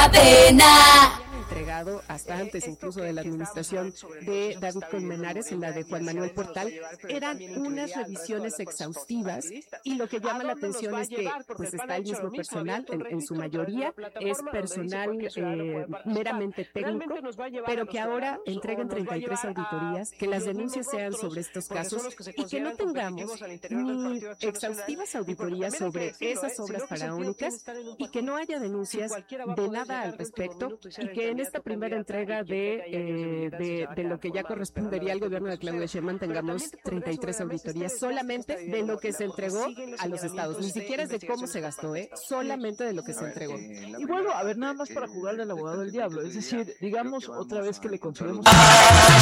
Cadena. Entregado hasta antes incluso de la administración de David Colmenares, en la de Juan Manuel Portal, eran unas revisiones exhaustivas, y lo que llama la atención es que pues está el mismo personal, en su mayoría es personal meramente técnico, pero que ahora entreguen 33 auditorías, que las denuncias sean sobre estos casos y que no tengamos ni exhaustivas auditorías sobre esas obras faraónicas y que no haya denuncias de nada al respecto, y que en esta primera entrega de lo que ya correspondería al gobierno de Claudia Sheinbaum tengamos 33 auditorías solamente de lo que se entregó a los estados, ni siquiera es de cómo se gastó, solamente de lo que se entregó. Y bueno, a ver, nada más para jugarle al abogado del diablo, es decir, digamos otra vez que le conferimos